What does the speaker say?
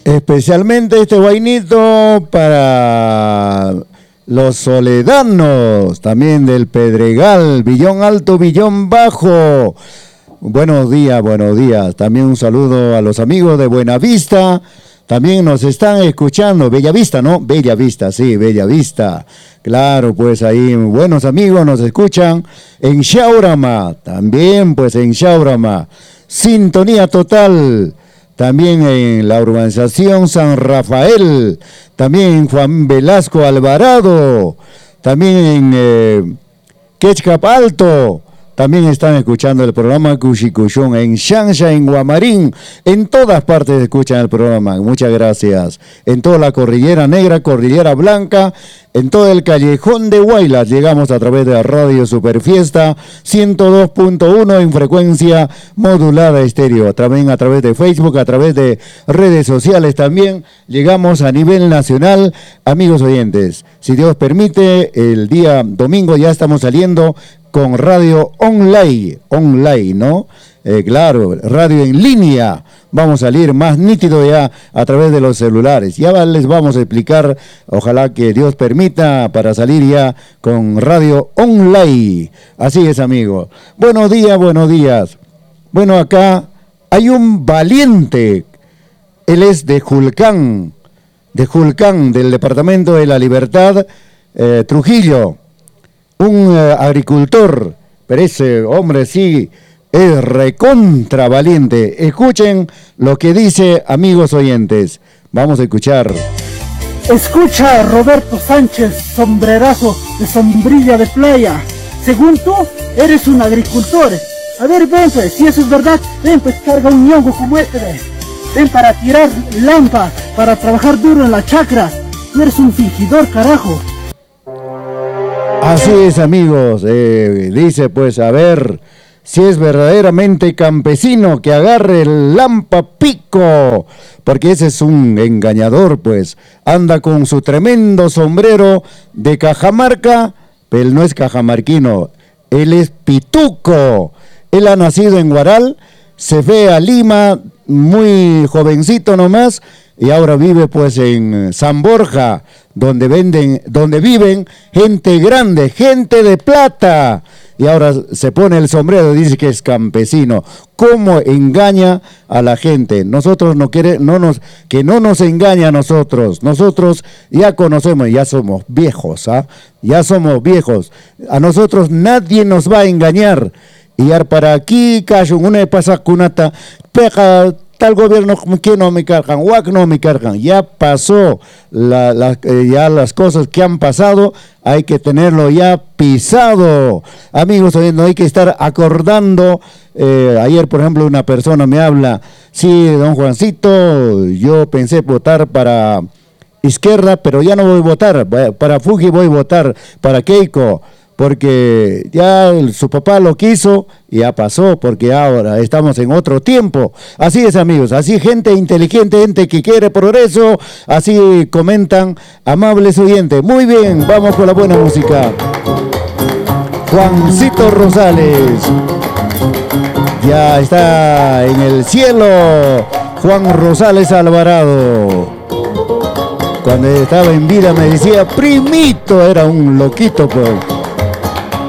Especialmente este guainito para los soledanos, también del Pedregal, Villón Alto, Villón Bajo. Buenos días, buenos días. También un saludo a los amigos de Buenavista. También nos están escuchando, Bellavista, ¿no? Bellavista, sí, Bellavista. Claro, pues ahí buenos amigos nos escuchan en Shaurama, también pues en Shaurama. Sintonía total, también en la urbanización San Rafael, también en Juan Velasco Alvarado, también en Quechcap Alto. También están escuchando el programa Cuchicuchón en Xanxa, en Guamarín. En todas partes escuchan el programa. Muchas gracias. En toda la Cordillera Negra, Cordillera Blanca, en todo el Callejón de Huaylas. Llegamos a través de Radio Superfiesta 102.1 en frecuencia modulada estéreo. También a través de Facebook, a través de redes sociales también. Llegamos a nivel nacional. Amigos oyentes, si Dios permite, el día domingo ya estamos saliendo con radio online, ¿no? Claro, radio en línea. Vamos a salir más nítido ya a través de los celulares. Ya les vamos a explicar, ojalá que Dios permita, para salir ya con radio online. Así es, amigo. Buenos días, buenos días. Bueno, acá hay un valiente. Él es de Julcán, del departamento de La Libertad, Trujillo. Un agricultor, pero ese hombre sí es recontra valiente. Escuchen lo que dice, amigos oyentes. Vamos a escuchar. Escucha, Roberto Sánchez, sombrerazo de sombrilla de playa. Según tú, eres un agricultor. A ver, ven pues, si eso es verdad, ven pues, carga un ñongo como este, ven. Ven para tirar lampa, para trabajar duro en la chacra. Tú eres un fingidor, carajo. Así es, amigos, dice pues, a ver, si es verdaderamente campesino, que agarre el lampa pico, porque ese es un engañador, pues, anda con su tremendo sombrero de Cajamarca, pero él no es cajamarquino, él es pituco, él ha nacido en Huaral, se fue a Lima muy jovencito nomás, y ahora vive pues en San Borja, donde viven gente grande, gente de plata. Y ahora se pone el sombrero y dice que es campesino. ¿Cómo engaña a la gente? Nosotros que no nos engaña a nosotros. Nosotros ya conocemos, ya somos viejos, ¿ah? Ya somos viejos. A nosotros nadie nos va a engañar. Y para aquí, cacho, una pasa cunata, pega tal gobierno que no me cargan, guac no me cargan. Ya pasó, ya las cosas que han pasado, hay que tenerlo ya pisado. Amigos, no hay que estar acordando. Ayer, por ejemplo, una persona me habla, sí, don Juancito, yo pensé votar para izquierda, pero ya no voy a votar, para Fuji voy a votar, para Keiko, porque ya su papá lo quiso y ya pasó, porque ahora estamos en otro tiempo. Así es, amigos, así gente inteligente, gente que quiere progreso, así comentan amables oyentes. Muy bien, vamos con la buena música. Juancito Rosales, ya está en el cielo, Juan Rosales Alvarado. Cuando estaba en vida me decía, primito, era un loquito, pues.